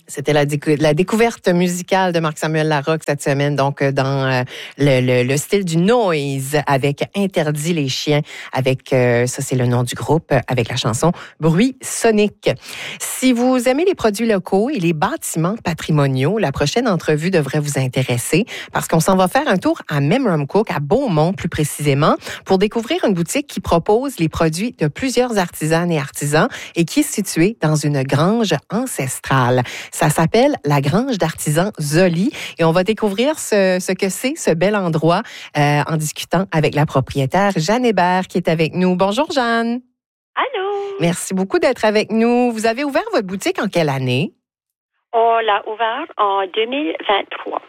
C'était la découverte musicale de Marc-Samuel Larocque cette semaine, donc dans le style du noise avec Interdit les chiens, avec, ça c'est le nom du groupe, avec la chanson Bruit sonique. Si vous aimez les produits locaux et les bâtiments patrimoniaux, la prochaine entrevue devrait vous intéresser parce qu'on s'en va faire un tour à Memramcook, à Beaumont plus précisément, pour découvrir une boutique qui propose les produits de plusieurs artisanes et artisans et qui est située dans une grange ancestrale. Ça s'appelle la Grange d'artisans Zoli et on va découvrir ce que c'est, ce bel endroit, en discutant avec la propriétaire Jeanne Hébert qui est avec nous. Bonjour Jeanne. Allô. Merci beaucoup d'être avec nous. Vous avez ouvert votre boutique en quelle année? On l'a ouvert en 2023.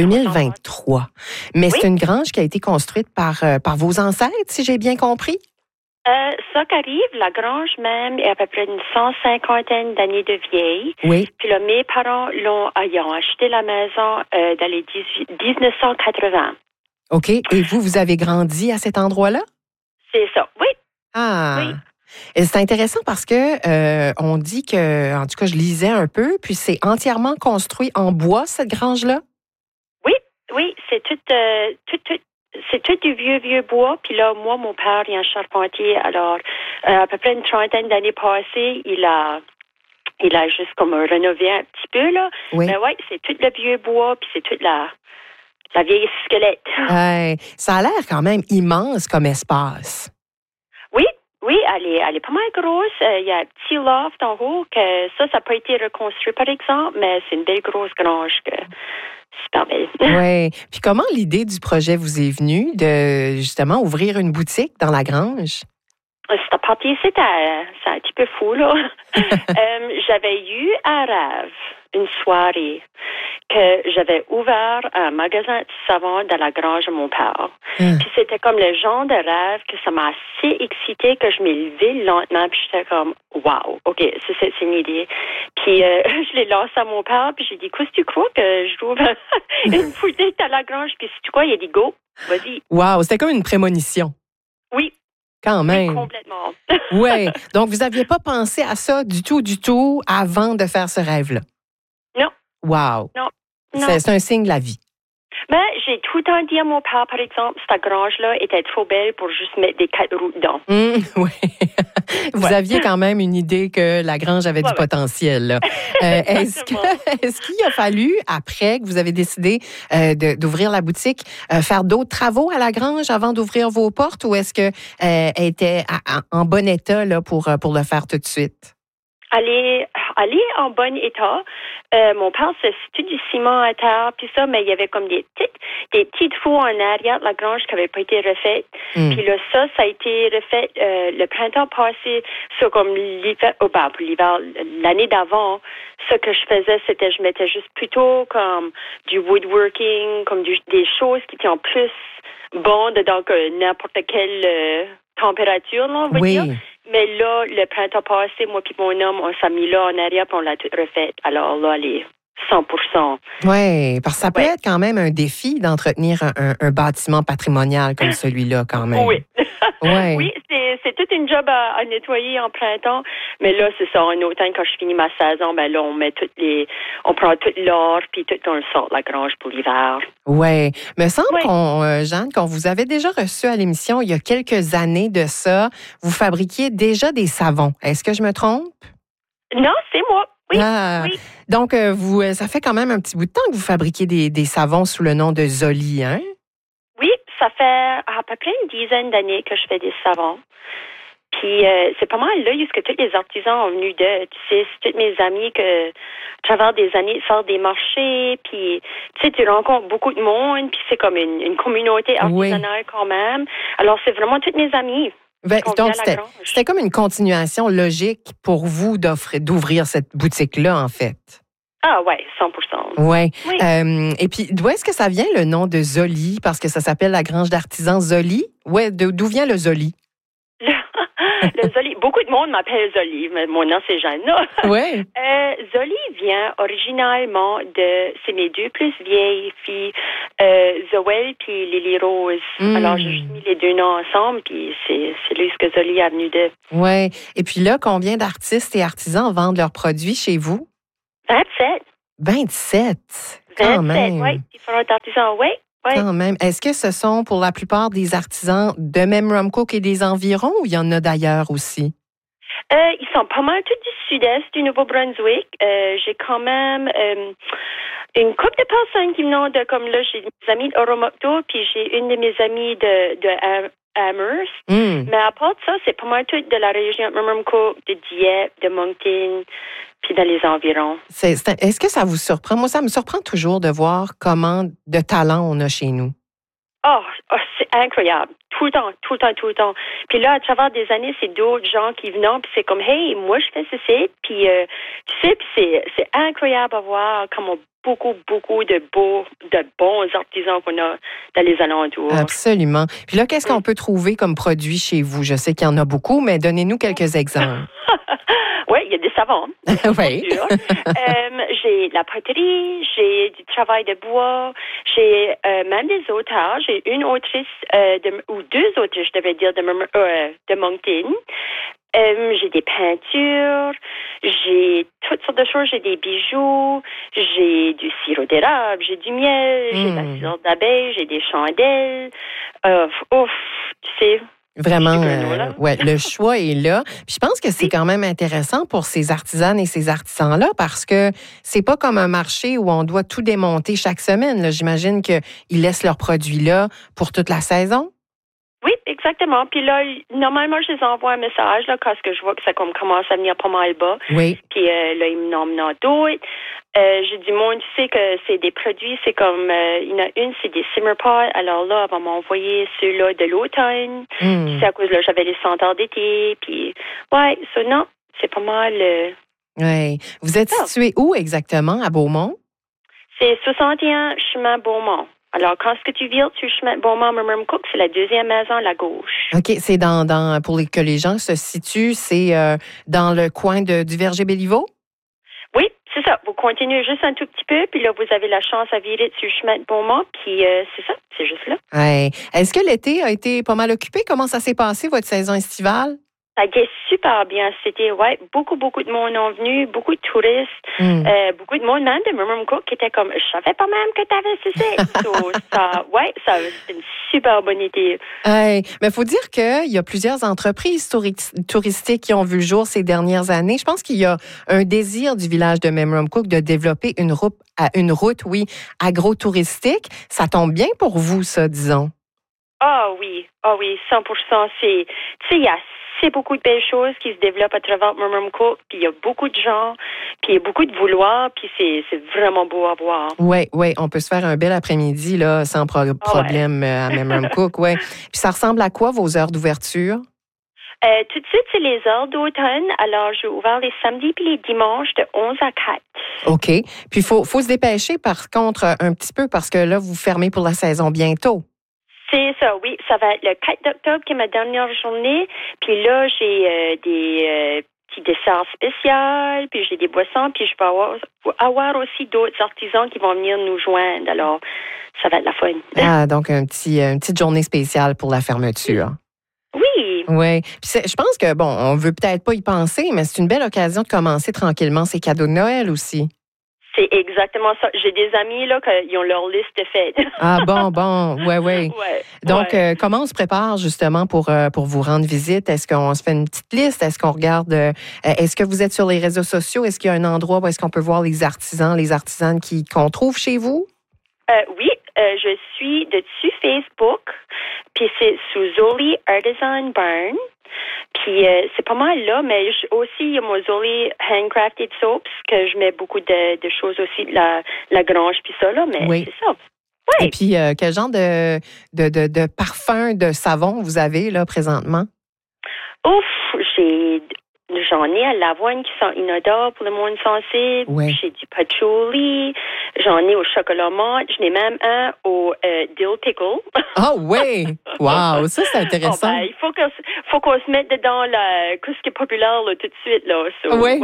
2023. Mais oui. C'est une grange qui a été construite par vos ancêtres, si j'ai bien compris? Ça qu'arrive, la grange même est à peu près une 150aine d'années de vieille. Oui. Puis là, mes parents ayant acheté la maison dans les 1980. OK. Et vous avez grandi à cet endroit-là? C'est ça, oui. Ah. Oui. Et c'est intéressant parce que on dit que, en tout cas, je lisais un peu, puis c'est entièrement construit en bois, cette grange-là? Oui, c'est tout c'est tout du vieux bois. Puis là, moi, mon père est un charpentier. Alors, à peu près une 30aine d'années passées, il a juste comme rénové un petit peu, là. Oui. Mais ouais, c'est tout le vieux bois, puis c'est toute la vieille squelette. Ça a l'air quand même immense comme espace. Oui, elle est pas mal grosse. Il y a un petit loft en haut que ça n'a pas été reconstruit, par exemple, mais c'est une belle grosse grange que super belle. Oui. Puis comment l'idée du projet vous est venue de, justement, ouvrir une boutique dans la grange? C'est parti, c'est un petit peu fou, là. J'avais eu un rêve, une soirée, que j'avais ouvert un magasin de savon dans la grange de mon père. Puis c'était comme le genre de rêve que ça m'a assez excité que je m'ai levée lentement, puis j'étais comme, wow, OK, c'est une idée. Puis je l'ai lancé à mon père, puis j'ai dit, qu'est-ce que tu crois que je trouve une boutique à la grange? Puis si tu crois, il a dit, go, vas-y. Wow, c'était comme une prémonition. Oui. Quand même. Oui, complètement. Oui. Donc, vous n'aviez pas pensé à ça du tout avant de faire ce rêve-là? Non. Wow. Non. C'est un signe de la vie. Ben, j'ai tout le temps dit à mon père, par exemple, cette grange-là était trop belle pour juste mettre des 4 roues dedans. Oui. Vous aviez quand même une idée que la grange avait du potentiel. Là. Est-ce qu'il a fallu, après que vous avez décidé d'ouvrir la boutique, faire d'autres travaux à la grange avant d'ouvrir vos portes ou est-ce qu'elle était en bon état là, pour le faire tout de suite? Elle est en bon état. Mon père, c'est tout du ciment à terre, puis ça, mais il y avait comme des petites fours en arrière de la grange qui n'avaient pas été refaites. Puis là, ça a été refait le printemps passé. Ça, comme l'hiver, pour l'hiver, l'année d'avant, ce que je faisais, c'était je mettais juste plutôt comme du woodworking, comme des choses qui étaient en plus bonnes dans n'importe quelle température, là, on va dire. Mais là, le printemps passé, moi puis mon homme, on s'est mis là en arrière puis on l'a tout refait. Alors là, elle est 100%. Oui, parce que ça peut être quand même un défi d'entretenir un bâtiment patrimonial comme celui-là, quand même. Oui. Ouais. Oui, c'est toute une job à nettoyer en printemps. Mais là, c'est ça. En automne, quand je finis ma saison, ben là, on prend tout l'or puis tout on le sort de la grange pour l'hiver. Oui. Me semble Jeanne, qu'on vous avait déjà reçu à l'émission il y a quelques années de ça, vous fabriquiez déjà des savons. Est-ce que je me trompe? Non, c'est moi. Oui. Oui. Donc, ça fait quand même un petit bout de temps que vous fabriquez des savons sous le nom de Zoli, hein? Oui, ça fait à peu près une dizaine d'années que je fais des savons. Puis c'est pas mal là, parce que tous les artisans ont venu de, tu sais, c'est tous mes amis que, à travers des années, sortent des marchés, puis tu sais, tu rencontres beaucoup de monde, puis c'est comme une communauté artisanale quand même. Alors, c'est vraiment tous mes amis. Donc, c'était comme une continuation logique pour vous d'ouvrir cette boutique-là, en fait. Ah ouais, 100%. Ouais. Oui. Et puis, d'où est-ce que ça vient le nom de Zoli? Parce que ça s'appelle la Grange d'artisans Zoli. Ouais, d'où vient le Zoli? Le Zoli. Beaucoup de monde m'appelle Zoli, mais mon nom, c'est Jeanne. Oui. Zoli vient originalement c'est mes deux plus vieilles filles, Zoé puis Lily Rose. Alors, j'ai juste mis les deux noms ensemble, puis c'est là ce que Zoli est venu de. Oui. Et puis là, combien d'artistes et artisans vendent leurs produits chez vous? 27. 27? Quand 27, même. oui. Différents artisans, oui. Ouais. Quand même. Est-ce que ce sont pour la plupart des artisans de Memramcook et des environs ou il y en a d'ailleurs aussi? Ils sont pas mal tous du sud-est du Nouveau-Brunswick. J'ai quand même une couple de personnes qui venant de, comme là, j'ai mes amis d'Oromocto, puis j'ai une de mes amies de Amherst. Mais à part de ça, c'est pas mal tout de la région de Memramcook, de Dieppe, de Moncton, puis dans les environs. Est-ce que ça vous surprend? Moi, ça me surprend toujours de voir comment de talent on a chez nous. Oh, c'est incroyable. Tout le temps. Puis là, à travers des années, c'est d'autres gens qui viennent, puis c'est comme, hey, moi, je fais ceci, puis tu sais, puis c'est incroyable à voir comment beaucoup de bons artisans qu'on a dans les alentours. Absolument. Puis là, qu'est-ce qu'on peut trouver comme produit chez vous? Je sais qu'il y en a beaucoup, mais donnez-nous quelques exemples. Oui, il y a des savons. Oui. J'ai la poterie, j'ai du travail de bois, j'ai même des auteurs. J'ai une autrice, ou deux autrices, je devais dire, de Moncton. J'ai des peintures, j'ai toutes sortes de choses. J'ai des bijoux, j'ai du sirop d'érable, j'ai du miel, j'ai de la cire d'abeille, j'ai des chandelles. Tu sais... Vraiment, ouais, le choix est là. Puis je pense que c'est quand même intéressant pour ces artisanes et ces artisans-là parce que c'est pas comme un marché où on doit tout démonter chaque semaine. Là. J'imagine qu'ils laissent leurs produits là pour toute la saison. Oui, exactement. Puis là, normalement, je les envoie un message là, quand je vois que ça commence à venir pas mal bas. Oui. Puis là, ils me nomment d'autres. J'ai du monde, tu sais que c'est des produits, c'est comme, il y en a une, c'est des simmer pots. Alors là, elle va m'envoyer ceux-là de l'automne. Puis c'est à cause là, j'avais les senteurs d'été. Puis, ouais, ça, non, c'est pas mal. Oui. Vous êtes situé où exactement, à Beaumont? C'est 61 chemin Beaumont. Alors, quand ce que tu vires sur le chemin Beaumont, Memramcook, c'est la deuxième maison à la gauche. OK, c'est pour que les gens se situent, c'est dans le coin du Verger-Béliveau? Oui, c'est ça. Vous continuez juste un tout petit peu, puis là, vous avez la chance à virer sur le chemin de Beaumont, puis c'est ça, c'est juste là. Ouais. Est-ce que l'été a été pas mal occupé? Comment ça s'est passé, votre saison estivale? Ça a été super bien. C'était, beaucoup de monde est venu, beaucoup de touristes, beaucoup de monde, même de Memramcook, qui était comme, je savais pas même que t'avais ceci. Ça, c'était une super bonne idée. Mais il faut dire qu'il y a plusieurs entreprises touristiques qui ont vu le jour ces dernières années. Je pense qu'il y a un désir du village de Memramcook de développer une route, agro-touristique. Ça tombe bien pour vous, ça, disons. Ah oui, 100%. Tu sais, il y a beaucoup de belles choses qui se développent à travers Memramcook, puis il y a beaucoup de gens, puis il y a beaucoup de vouloirs, puis c'est vraiment beau à voir. Oui, on peut se faire un bel après-midi là, sans problème à Memramcook, ouais. Puis ça ressemble à quoi vos heures d'ouverture? Tout de suite, c'est les heures d'automne. Alors, j'ai ouvert les samedis puis les dimanches de 11 à 4. OK. Puis il faut se dépêcher, par contre, un petit peu, parce que là, vous fermez pour la saison bientôt. C'est ça, oui. Ça va être le 4 octobre qui est ma dernière journée. Puis là, j'ai des petits desserts spéciaux, puis j'ai des boissons, puis je vais avoir aussi d'autres artisans qui vont venir nous joindre. Alors, ça va être la fun. Ah, donc une petite journée spéciale pour la fermeture. Oui. Oui. Puis je pense que, on veut peut-être pas y penser, mais c'est une belle occasion de commencer tranquillement ces cadeaux de Noël aussi. C'est exactement ça. J'ai des amis là qui ont leur liste faite. Ah bon, ouais. Donc comment on se prépare justement pour vous rendre visite? Est-ce qu'on se fait une petite liste? Est-ce qu'on regarde est-ce que vous êtes sur les réseaux sociaux? Est-ce qu'il y a un endroit où est-ce qu'on peut voir les artisanes qu'on trouve chez vous? Oui, je suis dessus Facebook, puis c'est sous Zoli Artisan Barn. Puis c'est pas mal là, mais aussi il y a mon Zoli Handcrafted Soaps que je mets beaucoup de choses aussi de la grange puis ça là, mais oui. c'est ça. Oui. Et puis quel genre de parfum, de savon vous avez là présentement? J'en ai à l'avoine qui sent inodore pour le monde sensible. Oui. J'ai du patchouli. J'en ai au chocolat menthe. J'en ai même un au dill pickle. Ah oui! Wow! Ça, c'est intéressant. Il faut qu'on se mette dedans ce qui est populaire là, tout de suite. Là. So, oui.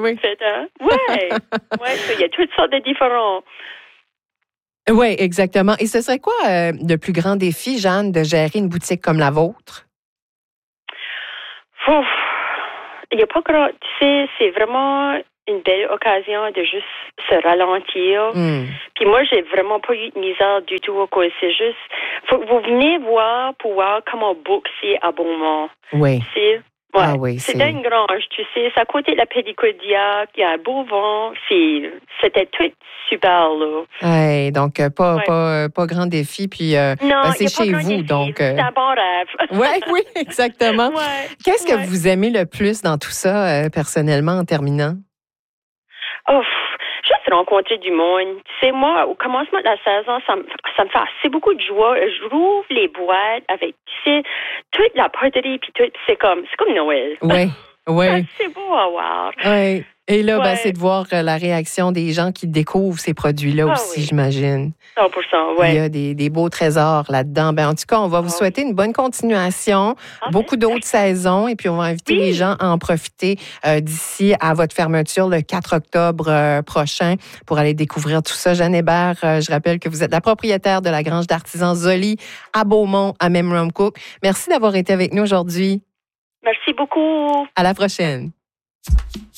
Il y a toutes sortes de différents. Oui, exactement. Et ce serait quoi le plus grand défi, Jeanne, de gérer une boutique comme la vôtre? Il n'y a pas grand... Tu sais, c'est vraiment une belle occasion de juste se ralentir. Puis moi, j'ai vraiment pas eu de misère du tout. Quoi. C'est juste, faut que vous venez voir pour voir comment boxer à Beaumont. Oui. Ouais. Ah oui, c'est dans une grange, tu sais. C'est à côté de la Pédicodiac. Il y a un beau vent. C'était tout super, là. Ouais, donc, pas grand défi. Puis, non, c'est chez vous, défi. Donc. C'est un bon rêve. Oui, exactement. Ouais. Qu'est-ce que vous aimez le plus dans tout ça, personnellement, en terminant? Oh, juste rencontrer du monde. Tu sais, moi, au commencement de la saison, ça me fait assez beaucoup de joie. Je rouvre les boîtes avec, tu sais, toute la poterie, puis tout. C'est comme Noël. Oui, oui. C'est beau à voir. Oui. Et là, c'est de voir la réaction des gens qui découvrent ces produits-là aussi, j'imagine. 100%, oui. Il y a des beaux trésors là-dedans. En tout cas, on va vous souhaiter une bonne continuation, beaucoup d'autres saisons, et puis on va inviter les gens à en profiter d'ici à votre fermeture le 4 octobre prochain pour aller découvrir tout ça. Jeanne Hébert, je rappelle que vous êtes la propriétaire de la grange d'artisans Zoli à Beaumont, à Memramcook. Merci d'avoir été avec nous aujourd'hui. Merci beaucoup. À la prochaine.